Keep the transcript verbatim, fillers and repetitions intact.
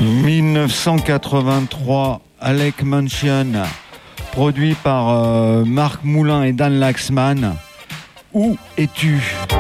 mille neuf cent quatre-vingt-trois, Alec Mansion, produit par euh, Marc Moulin et Dan Laxman. Où es-tu ?